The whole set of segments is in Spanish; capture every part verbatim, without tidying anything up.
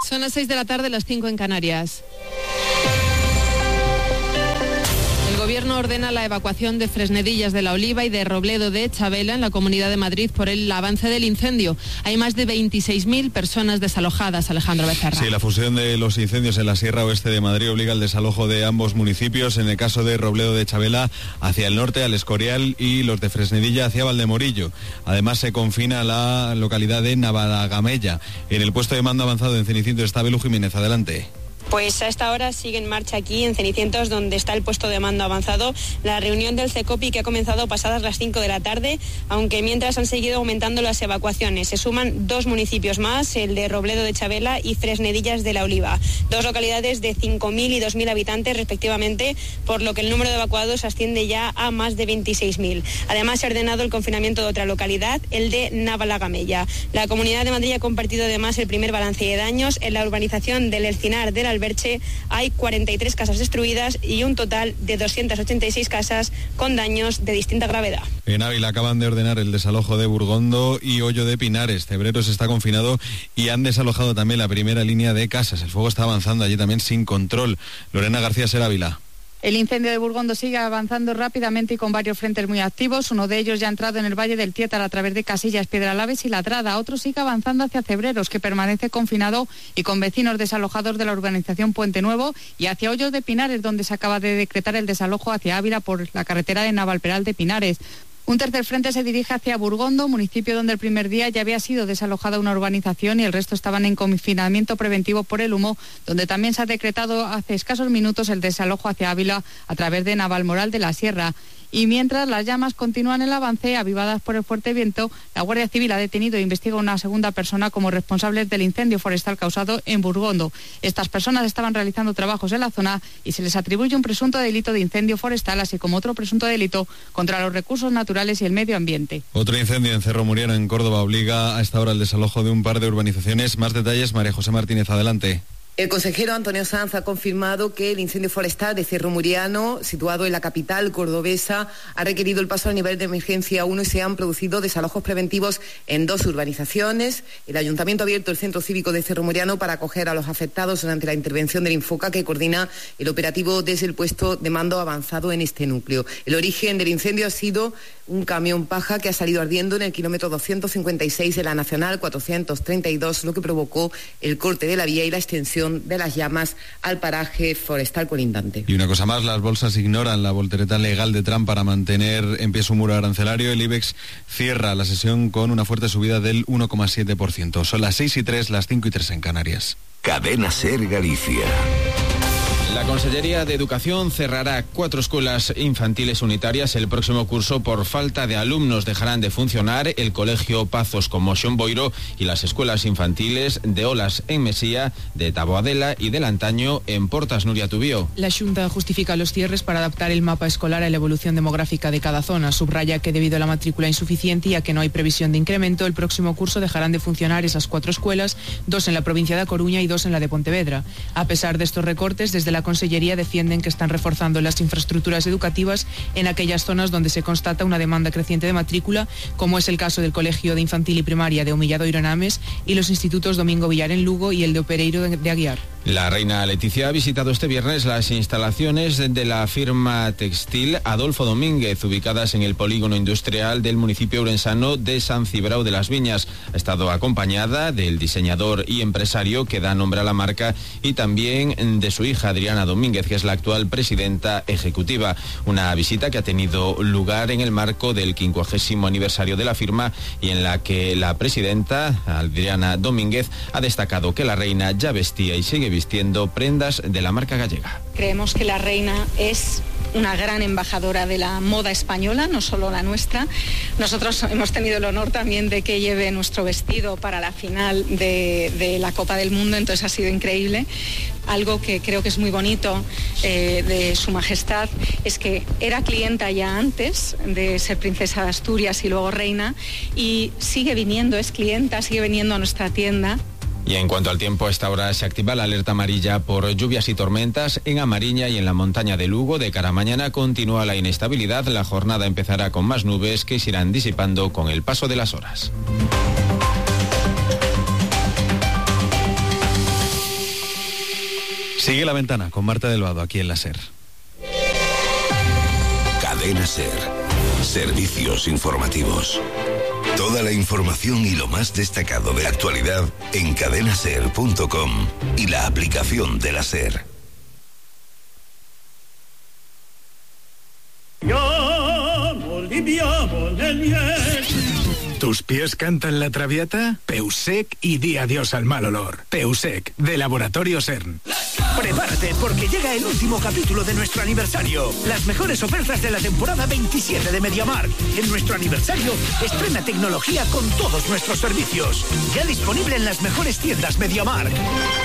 Son las seis de la tarde, las cinco en Canarias. El Gobierno ordena la evacuación de Fresnedillas de la Oliva y de Robledo de Chabela en la Comunidad de Madrid por el avance del incendio. Hay más de veintiséis mil personas desalojadas, Alejandro Becerra. Sí, la fusión de los incendios en la Sierra Oeste de Madrid obliga al desalojo de ambos municipios. En el caso de Robledo de Chabela hacia el norte, al Escorial, y los de Fresnedilla hacia Valdemorillo. Además se confina la localidad de Navadagamella. En el puesto de mando avanzado en Cenicientos está Belu Jiménez. Adelante. Pues a esta hora sigue en marcha aquí en Cenicientos, donde está el puesto de mando avanzado, la reunión del CECOPI, que ha comenzado pasadas las cinco de la tarde, aunque mientras han seguido aumentando las evacuaciones. Se suman dos municipios más, el de Robledo de Chabela y Fresnedillas de la Oliva, dos localidades de cinco mil y dos mil habitantes respectivamente, por lo que el número de evacuados asciende ya a más de veintiséis mil. Además se ha ordenado el confinamiento de otra localidad, el de Navalagamella. La Comunidad de Madrid ha compartido además el primer balance de daños. En la urbanización del Elcinar del Alberche hay cuarenta y tres casas destruidas y un total de doscientas ochenta y seis casas con daños de distinta gravedad. En Ávila acaban de ordenar el desalojo de Burgondo y Hoyo de Pinares. Cebreros está confinado y han desalojado también la primera línea de casas. El fuego está avanzando allí también sin control. Lorena García, Ser Ávila. El incendio de Burgondo sigue avanzando rápidamente y con varios frentes muy activos. Uno de ellos ya ha entrado en el Valle del Tiétar a través de Casillas, Piedralaves y Latrada. Otro sigue avanzando hacia Cebreros, que permanece confinado y con vecinos desalojados de la urbanización Puente Nuevo, y hacia Hoyos de Pinares, donde se acaba de decretar el desalojo hacia Ávila por la carretera de Navalperal de Pinares. Un tercer frente se dirige hacia Burgondo, municipio donde el primer día ya había sido desalojada una urbanización y el resto estaban en confinamiento preventivo por el humo, donde también se ha decretado hace escasos minutos el desalojo hacia Ávila a través de Navalmoral de la Sierra. Y mientras las llamas continúan el avance, avivadas por el fuerte viento, la Guardia Civil ha detenido e investiga a una segunda persona como responsables del incendio forestal causado en Burgondo. Estas personas estaban realizando trabajos en la zona y se les atribuye un presunto delito de incendio forestal, así como otro presunto delito contra los recursos naturales y el medio ambiente. Otro incendio en Cerro Muriano, en Córdoba, obliga a esta hora el desalojo de un par de urbanizaciones. Más detalles, María José Martínez, adelante. El consejero Antonio Sanz ha confirmado que el incendio forestal de Cerro Muriano, situado en la capital cordobesa, ha requerido el paso al nivel de emergencia uno y se han producido desalojos preventivos en dos urbanizaciones. El Ayuntamiento ha abierto el Centro Cívico de Cerro Muriano para acoger a los afectados durante la intervención del Infoca, que coordina el operativo desde el puesto de mando avanzado en este núcleo. El origen del incendio ha sido un camión paja que ha salido ardiendo en el kilómetro doscientos cincuenta y seis de la Nacional cuatrocientos treinta y dos, lo que provocó el corte de la vía y la extensión de las llamas al paraje forestal colindante. Y una cosa más, las bolsas ignoran la voltereta legal de Trump para mantener en pie su muro arancelario. El IBEX cierra la sesión con una fuerte subida del uno coma siete por ciento. Son las seis y tres, las cinco y tres en Canarias. Cadena Ser Galicia. La Consellería de Educación cerrará cuatro escuelas infantiles unitarias el próximo curso por falta de alumnos. Dejarán de funcionar el Colegio Pazos con Moxón Boiro y las escuelas infantiles de Olas en Mesía, de Taboadela y del Antaño en Portas. Nuria Tubío. La Xunta justifica los cierres para adaptar el mapa escolar a la evolución demográfica de cada zona. Subraya que debido a la matrícula insuficiente y a que no hay previsión de incremento, el próximo curso dejarán de funcionar esas cuatro escuelas, dos en la provincia de A Coruña y dos en la de Pontevedra. A pesar de estos recortes, desde la Consellería defienden que están reforzando las infraestructuras educativas en aquellas zonas donde se constata una demanda creciente de matrícula, como es el caso del Colegio de Infantil y Primaria de Humilladoiro en Ames y los institutos Domingo Villar en Lugo y el de Opereiro de Aguiar. La reina Leticia ha visitado este viernes las instalaciones de la firma textil Adolfo Domínguez, ubicadas en el polígono industrial del municipio urensano de San Cibrao de las Viñas. Ha estado acompañada del diseñador y empresario que da nombre a la marca y también de su hija Adriana Domínguez, que es la actual presidenta ejecutiva. Una visita que ha tenido lugar en el marco del quincuagésimo aniversario de la firma y en la que la presidenta, Adriana Domínguez, ha destacado que la reina ya vestía y sigue vistiendo prendas de la marca gallega. Creemos que la reina es una gran embajadora de la moda española, no solo la nuestra. Nosotros hemos tenido el honor también de que lleve nuestro vestido para la final de, de la Copa del Mundo, entonces ha sido increíble. Algo que creo que es muy bonito eh, de Su Majestad es que era clienta ya antes de ser princesa de Asturias y luego reina, y sigue viniendo, es clienta, sigue viniendo a nuestra tienda. Y en cuanto al tiempo, a esta hora se activa la alerta amarilla por lluvias y tormentas en Amariña y en la montaña de Lugo. De cara a mañana continúa la inestabilidad. La jornada empezará con más nubes que se irán disipando con el paso de las horas. Sigue La Ventana con Marta del Vado aquí en la SER. Cadena SER. Servicios informativos. Toda la información y lo más destacado de la actualidad en cadena ser punto com y la aplicación de la SER. ¿Tus pies cantan la traviata? Peusec y di adiós al mal olor. Peusec, de Laboratorio CERN. Prepárate porque llega el último capítulo de nuestro aniversario. Las mejores ofertas de la temporada veintisiete de MediaMarkt. En nuestro aniversario, estrena tecnología con todos nuestros servicios. Ya disponible en las mejores tiendas MediaMarkt.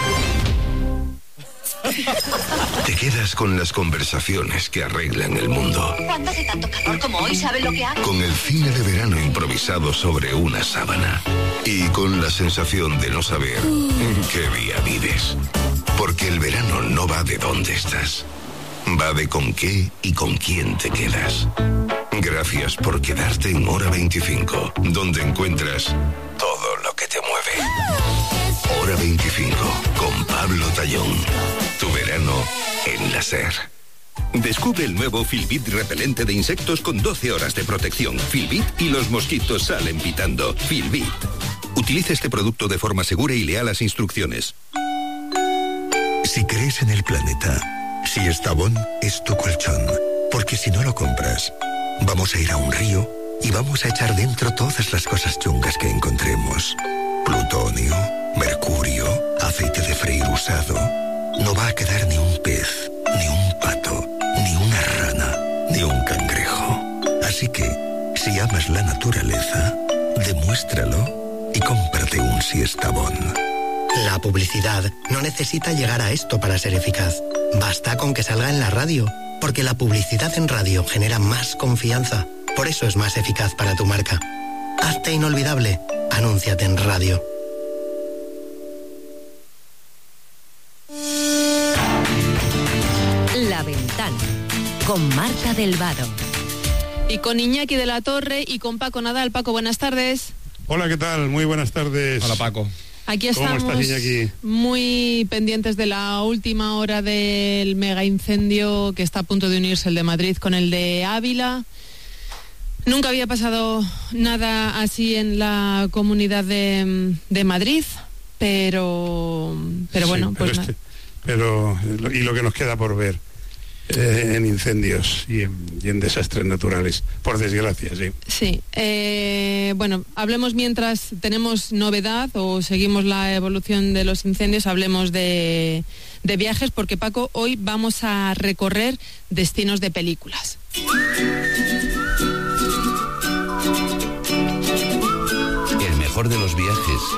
Te quedas con las conversaciones que arreglan el mundo. Cuando hace tanto calor como hoy, ¿sabe lo que hago? Con el cine de verano improvisado sobre una sábana. Y con la sensación de no saber en qué día vives. Porque el verano no va de dónde estás. Va de con qué y con quién te quedas. Gracias por quedarte en Hora veinticinco, donde encuentras todo lo que te mueve. Hora veinticinco, con Pablo Tallón. Tu verano en la SER. Descubre el nuevo Filbit repelente de insectos con doce horas de protección. Filbit y los mosquitos salen pitando. Filbit. Utiliza este producto de forma segura y lea las instrucciones. Si crees en el planeta, Si Estabón es tu colchón. Porque si no lo compras, vamos a ir a un río y vamos a echar dentro todas las cosas chungas que encontremos. Plutonio, mercurio, aceite de freír usado. No va a quedar ni un pez, ni un pato, ni una rana, ni un cangrejo. Así que, si amas la naturaleza, demuéstralo y cómprate un Siestabón. La publicidad no necesita llegar a esto para ser eficaz. Basta con que salga en la radio, porque la publicidad en radio genera más confianza. Por eso es más eficaz para tu marca. Hazte inolvidable. Anúnciate en radio. La Ventana, con Marta del Vado. Y con Iñaki de la Torre y con Paco Nadal. Paco, buenas tardes. Hola, ¿qué tal? Muy buenas tardes. Hola, Paco. Aquí estamos. ¿Cómo estás, Iñaki? Muy pendientes de la última hora del mega incendio que está a punto de unirse el de Madrid con el de Ávila. Nunca había pasado nada así en la Comunidad de, de Madrid, pero, pero sí, bueno, pero pues este, pero y lo que nos queda por ver eh, en incendios y en, y en desastres naturales, por desgracia, sí. Sí, eh, bueno, hablemos mientras tenemos novedad o seguimos la evolución de los incendios, hablemos de, de viajes, porque Paco, hoy vamos a recorrer destinos de películas. El mejor de los viajes